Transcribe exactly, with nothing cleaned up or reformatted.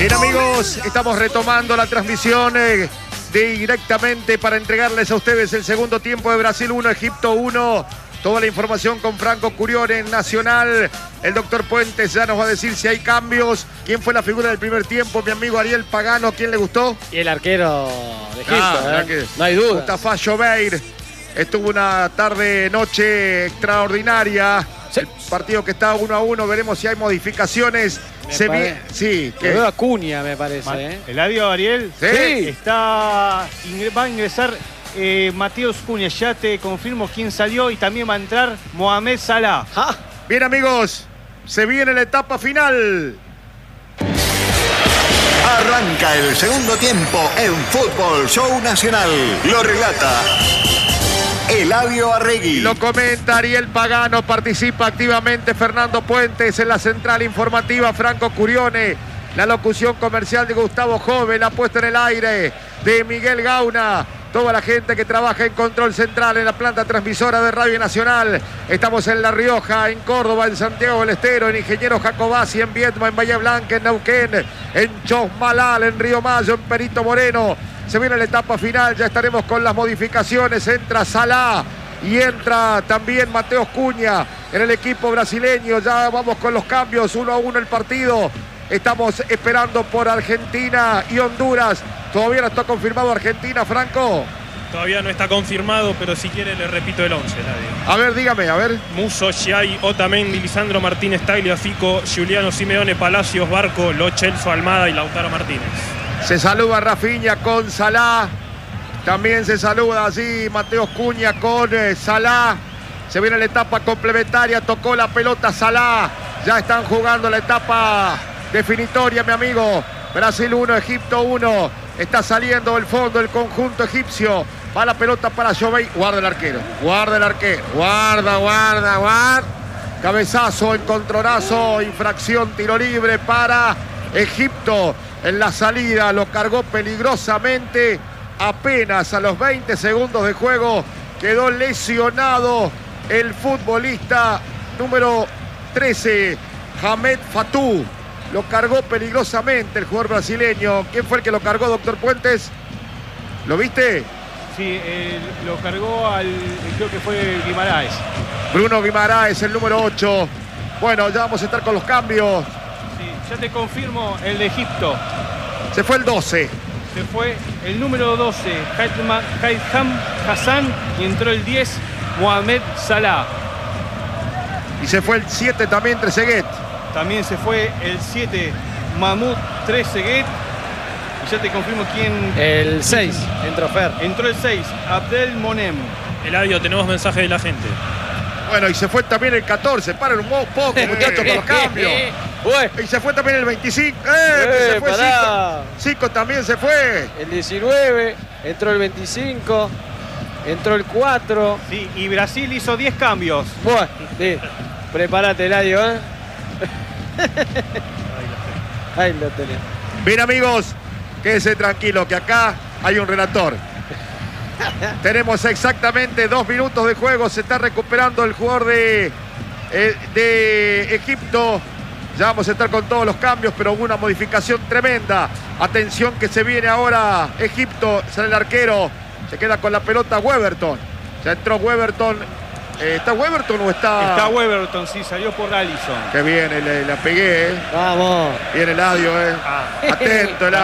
Bien, amigos, estamos retomando la transmisión eh, directamente para entregarles a ustedes el segundo tiempo de Brasil uno, Egipto uno. Toda la información con Franco Curione en Nacional. El doctor Puentes ya nos va a decir si hay cambios. ¿Quién fue la figura del primer tiempo? Mi amigo Ariel Pagano, ¿quién le gustó? Y el arquero de Egipto, ah, ¿eh? No hay duda. Mustafa Jobeir estuvo una tarde-noche extraordinaria. Sí. El partido que está uno a uno, veremos si hay modificaciones. Se vi... Sí, que... veo a Cunha, me parece. ¿eh? ¿Eladio, Ariel? Sí. Está... Va a ingresar eh, Mateus Cunha. Ya te confirmo quién salió y también va a entrar Mohamed Salah. ¿Ah? Bien, amigos, se viene la etapa final. Arranca el segundo tiempo en Fútbol Show Nacional. Lo relata Eladio Arregui. Lo comenta Ariel Pagano, participa activamente Fernando Puentes en la central informativa, Franco Curione, la locución comercial de Gustavo Jove, la puesta en el aire de Miguel Gauna, toda la gente que trabaja en control central en la planta transmisora de Radio Nacional. Estamos en La Rioja, en Córdoba, en Santiago del Estero, en Ingeniero Jacobasi, en Viedma, en Bahía Blanca, en Neuquén, en Chosmalal, en Río Mayo, en Perito Moreno. Se viene la etapa final, ya estaremos con las modificaciones. Entra Salah y entra también Mateus Cunha en el equipo brasileño. Ya vamos con los cambios, uno a uno el partido. Estamos esperando por Argentina y Honduras. ¿Todavía no está confirmado Argentina, Franco? Todavía no está confirmado, pero si quiere le repito el once. Nadie. A ver, dígame, a ver. Musso, Giai, Otamendi, Lisandro Martínez, Tagliafico, Giuliano Simeone, Palacios, Barco, Lo Celso, Almada y Lautaro Martínez. Se saluda Rafinha con Salah. También se saluda así Mateus Cunha con eh, Salah. Se viene la etapa complementaria. Tocó la pelota Salah. Ya están jugando la etapa definitoria, mi amigo. Brasil uno, Egipto uno. Está saliendo del fondo el conjunto egipcio. Va la pelota para Jobeir. Guarda el arquero. Guarda el arquero. Guarda, guarda, guarda. Cabezazo, encontronazo, infracción, tiro libre para Egipto. En la salida lo cargó peligrosamente. Apenas a los veinte segundos de juego quedó lesionado el futbolista número trece, Hamed Fatou. Lo cargó peligrosamente el jugador brasileño. ¿Quién fue el que lo cargó, doctor Puentes? ¿Lo viste? Sí, eh, lo cargó al, creo que fue Guimaraes. Bruno Guimaraes, el número ocho. Bueno, ya vamos a estar con los cambios. Ya te confirmo el de Egipto. Se fue el doce. Se fue el número doce, Haitham Hassan, y entró el diez, Mohamed Salah. Y se fue el siete también, Trezeguet. También se fue el siete, Mahmoud Trezeguet. Y ya te confirmo quién... El seis, entró Fer. Entró el seis, Abdel Monem. Eladio, tenemos mensaje de la gente. Bueno, y se fue también el catorce. Paren un poco, muchachos, con los cambios. Y se fue también el veinticinco. ¡Eh! eh se fue Zico. Zico también se fue. El diecinueve, entró el veinticinco, entró el cuatro. Sí, y Brasil hizo diez cambios. Bueno, sí. Prepárate, Eladio, ¿eh? Ahí lo tenés. Bien, amigos, quédese tranquilo que acá hay un relator. Tenemos exactamente dos minutos de juego. Se está recuperando el jugador de, eh, de Egipto. Ya vamos a estar con todos los cambios, pero hubo una modificación tremenda. Atención que se viene ahora Egipto. Sale el arquero. Se queda con la pelota Weberton. Ya entró Weberton. Eh, ¿Está Weberton o está...? Está Weberton, sí, salió por Alisson. Qué bien, le, la pegué, ¿eh? Vamos. Bien Eladio, ¿eh? Ah. Atento, Eladio.